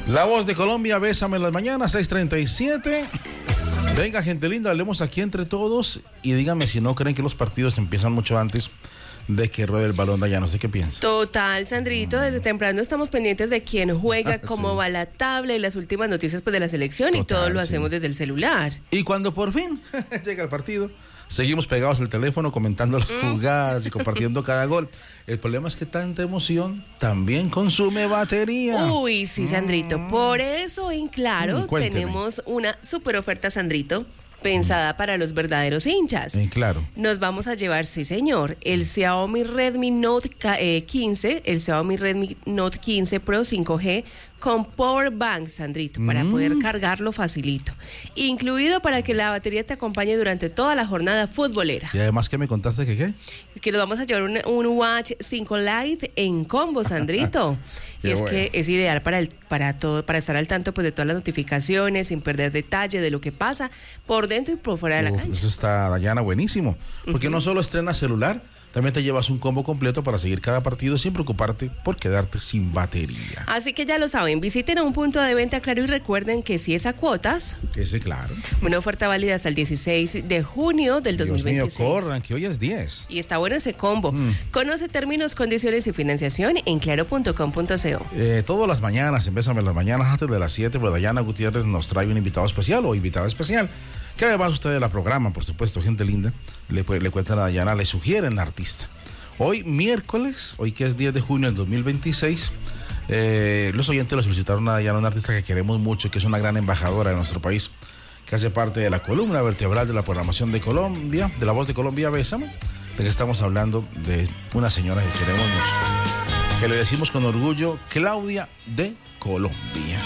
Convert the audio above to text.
La Voz de Colombia, bésame en las mañanas, 6:37. Venga, gente linda, hablemos aquí entre todos y díganme si no creen que los partidos empiezan mucho antes de que ruede el balón de allá. No sé qué piensa. Total, Sandrito, desde temprano estamos pendientes de quién juega, cómo va la tabla y las últimas noticias pues, de la selección. Total, y todo lo hacemos desde el celular. Y cuando por fin llega el partido, seguimos pegados al teléfono comentando las jugadas y compartiendo cada gol. El problema es que tanta emoción también consume batería. Uy, sí, Sandrito. Por eso en Claro tenemos una super oferta, Sandrito, pensada para los verdaderos hinchas. Claro. Nos vamos a llevar, sí señor, el Xiaomi Redmi Note 15, el Xiaomi Redmi Note 15 Pro 5G con Power Bank, Sandrito, para poder cargarlo facilito. Incluido para que la batería te acompañe durante toda la jornada futbolera. Y además, ¿qué me contaste que qué? Que nos vamos a llevar un Watch 5 Lite en combo, Sandrito. Y es que es ideal para estar al tanto pues de todas las notificaciones, sin perder detalle de lo que pasa por dentro y por fuera de la cancha. Eso está, Dayana, buenísimo. Porque no solo estrenas celular, también te llevas un combo completo para seguir cada partido sin preocuparte por quedarte sin batería. Así que ya lo saben, visiten a un punto de venta Claro y recuerden que si es a cuotas. Ese Claro. Una oferta válida hasta el 16 de junio del 2026. Dios mío, corran, que hoy es 10. Y está bueno ese combo. Conoce términos, condiciones y financiación en claro.com.co. Todas las mañanas, en Bésame las mañanas, antes de las 7, pues Dayana Gutiérrez nos trae un invitado especial o invitada especial. Que además ustedes la programan, por supuesto, gente linda. Le cuentan a Dayana, le sugieren la artista. Hoy, miércoles, hoy que es 10 de junio del 2026, los oyentes le solicitaron a Dayana, una artista que queremos mucho, que es una gran embajadora de nuestro país, que hace parte de la columna vertebral de la programación de Colombia, de La Voz de Colombia, Bésame, de que estamos hablando de una señora que queremos mucho, que le decimos con orgullo, Claudia de Colombia.